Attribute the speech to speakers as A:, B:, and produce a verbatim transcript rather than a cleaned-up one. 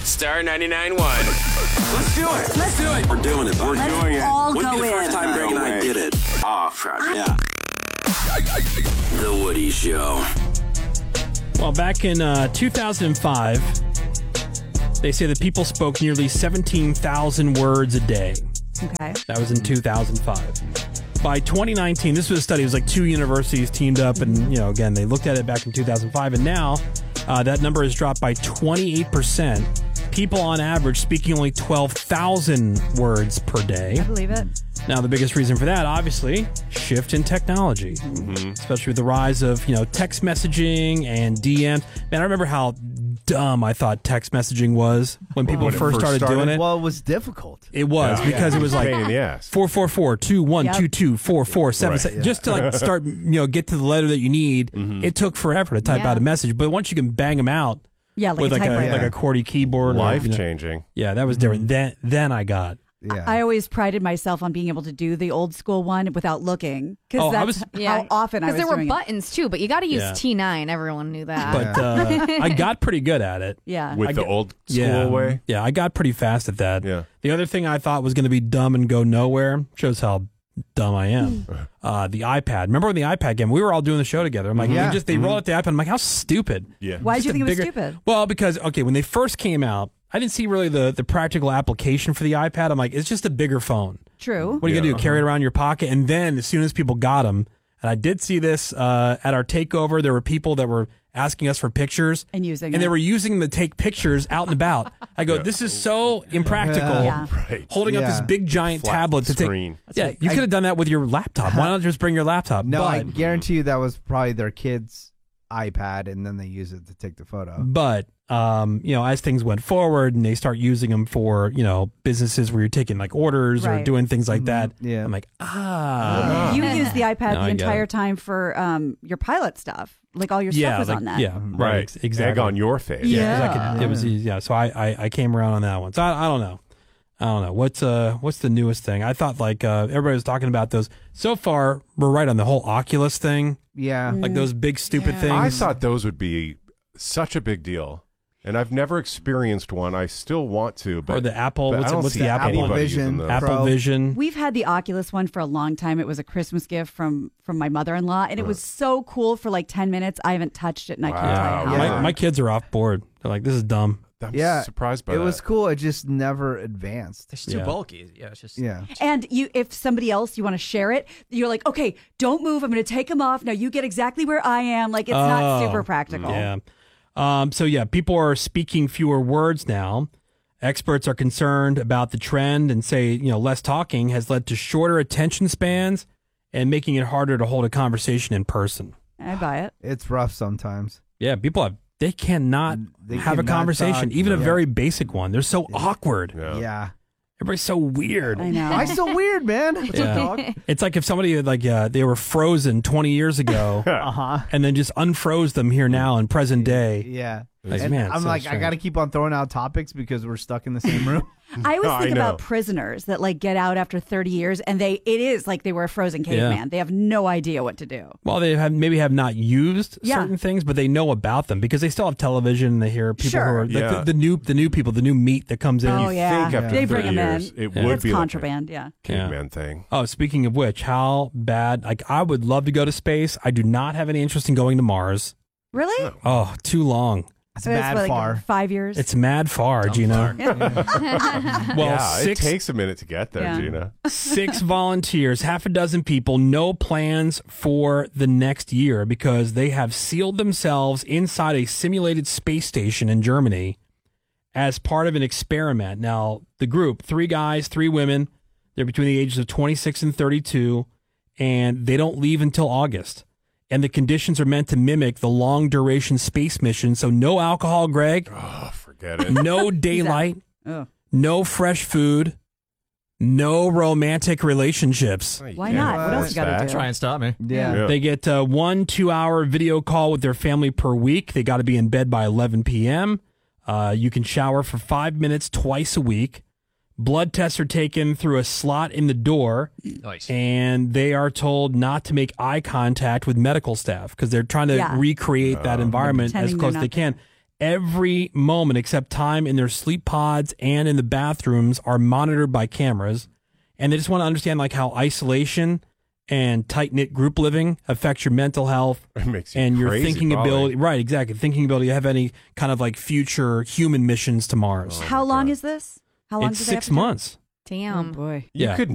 A: Star ninety-nine point one.
B: Let's do it.
C: Let's do it.
B: We're doing it. We're
C: Let's
B: doing it.
C: all
B: Wouldn't
C: go
B: be the first
C: in.
B: time Greg and I did it. Oh, fuck. Yeah. The Woody Show.
D: Well, back in uh, two thousand five, they say that people spoke nearly seventeen thousand words a day.
E: Okay.
D: That was in two thousand five. By twenty nineteen, this was a study. It was like two universities teamed up, and you know, again, they looked at it back in two thousand five, and now uh, that number has dropped by twenty-eight percent. People on average speaking only twelve thousand words per day.
E: I believe it.
D: Now, the biggest reason for that, obviously, shift in technology, mm-hmm. especially with the rise of, you know, text messaging and D Ms. Man, I remember how dumb I thought text messaging was when people
F: when
D: first,
F: first
D: started,
F: started
D: doing it.
G: Well, it was difficult.
D: It was
F: Yeah.
D: because
F: Yeah.
D: it was like
F: Pain in the ass.
D: four four four two one two two four four seven
F: Right,
D: seven
F: yeah.
D: just to like start, you know, get to the letter that you need.
F: Mm-hmm.
D: It took forever to type
E: Yeah.
D: out a message, but once you can bang them out
E: Yeah, like
D: with
E: a
D: like a
E: typewriter.
D: like a QWERTY keyboard, or,
F: Life
D: you know,
F: changing.
D: yeah, that was different. Then then I got.
G: Yeah.
E: I always prided myself on being able to do the old school one without looking. Because
D: Oh, I
E: that's
D: was-
E: how often I was
H: Because there were
E: doing it.
H: buttons too, but you got to use
D: Yeah.
H: T nine. Everyone knew that.
D: But uh, I got pretty good at it.
E: Yeah.
F: With
D: I
F: the
D: get-
F: old school
D: Yeah,
F: way.
D: yeah, I got pretty fast at that.
F: Yeah.
D: The other thing I thought was going to be dumb and go nowhere shows how dumb I am. uh, the iPad. Remember when the iPad came? We were all doing the show together. I'm like,
G: Yeah.
D: you just they roll out the iPad. I'm like, how stupid.
F: Yeah.
E: Why did
D: Just
E: you
D: a
E: think it was
D: bigger-
E: stupid?
D: Well, because okay, when they first came out, I didn't see really the the practical application for the iPad. I'm like, it's just a bigger phone.
E: True.
D: What are you
F: Yeah,
D: gonna do?
F: uh-huh.
D: Carry it around in your pocket? And then as soon as people got them, and I did see this uh, at our takeover, there were people that were asking us for pictures
E: And using
D: and they
E: it.
D: were using them to take pictures out and about. I go, this is so impractical.
E: Yeah.
F: Right.
D: Holding up
G: Yeah.
D: this big giant
F: Flat
D: tablet to
F: screen.
D: take. Yeah,
G: like-
D: you
G: I-
D: could have done that with your laptop. Why not just bring your laptop?
G: No, I
D: but,
G: guarantee you that was probably their kid's iPad, and then they use it to take the photo.
D: but um, you know, as things went forward and they start using them for, you know, businesses where you're taking like orders or
E: Right.
D: doing things like that.
G: yeah.
D: I'm like, ah.
E: You use the iPad
D: No, I
E: the
D: get
E: entire
D: it.
E: time for um, your pilot stuff. Like all your stuff
D: yeah,
E: was
D: like-
E: on that.
D: Yeah,
F: Right.
D: right. Exactly.
F: Egg on your face.
D: Yeah, 'cause I
E: Yeah.
D: could, it was easy. Yeah, so I, I, I came around on that one. So I, I don't know. I don't know. What's uh what's the newest thing? I thought like uh, everybody was talking about those. So far, we're right on the whole Oculus thing,
G: Yeah.
D: like those big stupid
H: Yeah.
D: things.
F: I thought those would be such a big deal. And I've never experienced one. I still want to. But
D: or the Apple.
F: but
D: What's,
F: I
D: it,
F: don't
D: what's
F: see
D: the Apple
G: Apple
D: one?
F: anybody
G: Vision.
F: using those.
D: Apple
G: Pro.
D: Vision.
E: We've had the Oculus one for a long time. It was a Christmas gift from from my mother-in-law, and it was so cool for like ten minutes. I haven't touched it, and I can't
F: Wow.
E: tell you how
G: Yeah.
D: My, my kids are off board. They're like, this is dumb.
F: I'm
G: Yeah.
F: surprised by
G: It
F: that.
G: was cool. It just never advanced.
C: It's too
D: Yeah.
C: bulky. Yeah, it's just.
G: Yeah.
E: And you, if somebody else you want to share it, you're like, okay, don't move. I'm going to take them off. Now you get exactly where I am. Like it's not
D: Oh,
E: super practical.
D: Yeah. Um, so yeah, people are speaking fewer words now. Experts are concerned about the trend and say, you know, less talking has led to shorter attention spans and making it harder to hold a conversation in person.
E: I buy it.
G: It's rough sometimes.
D: Yeah, people have they cannot
G: They
D: have a
G: cannot
D: conversation,
G: talk.
D: even a
G: Yeah.
D: very basic one. They're so awkward.
F: Yeah.
G: Yeah.
D: Everybody's so weird.
E: I know.
G: Why so weird, man? What's
D: Yeah.
G: up, dog?
D: It's like if somebody had, like uh, they were frozen twenty years ago
G: Uh huh.
D: and then just unfroze them here now in present day.
G: Yeah.
D: Like,
G: And
D: man, it's
G: I'm
D: so
G: like, I
D: strange.
G: got to keep on throwing out topics because we're stuck in the same room.
E: I always
F: I
E: think
F: know.
E: about prisoners that like get out after thirty years, and they it is like they were a frozen
D: Yeah.
E: caveman. They have no idea what to do.
D: Well, they have maybe have not used
E: Yeah.
D: certain things, but they know about them because they still have television and they hear people
E: Sure.
D: who are like
F: Yeah.
D: the, the new the new people, the new meat that comes in.
E: Oh,
F: You
E: yeah.
F: think after
E: They bring
F: thirty
E: 'em
F: years,
E: in.
F: it
D: Yeah.
F: would
E: It's
F: be
E: contraband. Yeah.
F: like a caveman thing.
D: Oh, speaking of which, how bad? Like, I would love to go to space. I do not have any interest in going to Mars.
E: Really?
D: Oh, too long.
G: It's
E: So it's
G: bad
E: like
G: far.
E: Five years.
D: It's mad far, Gina. Well,
F: yeah,
D: six
F: it takes a minute to get there,
E: Yeah.
F: Gina.
D: six volunteers, half a dozen people, no plans for the next year because they have sealed themselves inside a simulated space station in Germany as part of an experiment. Now, the group, three guys, three women, they're between the ages of twenty-six and thirty-two, and they don't leave until August. And the conditions are meant to mimic the long duration space mission. So no alcohol, Greg,
F: Oh, forget it.
D: no daylight,
E: Ugh.
D: no fresh food, no romantic relationships.
E: Why not? What else you got to do?
C: Try and stop me.
G: Yeah.
F: Yeah.
D: They get a one, two hour video call with their family per week. They got to be in bed by eleven p.m. Uh, you can shower for five minutes twice a week. Blood tests are taken through a slot in the door,
C: Nice.
D: and they are told not to make eye contact with medical staff because they're trying to
E: Yeah.
D: recreate that environment as
E: Pretending
D: close as
E: they're
D: they
E: not
D: can. every moment except time in their sleep pods and in the bathrooms are monitored by cameras. And they just want to understand like how isolation and tight-knit group living affects your mental health
F: It makes you
D: and your
F: crazy,
D: thinking
F: probably.
D: ability. Right, exactly. Thinking ability to have any kind of like future human missions to Mars.
E: How long is this? How long
D: It's
E: do they have
D: six
E: to do it?
D: months.
E: Oh
H: Damn.
E: boy.
F: You
D: Yeah.
F: could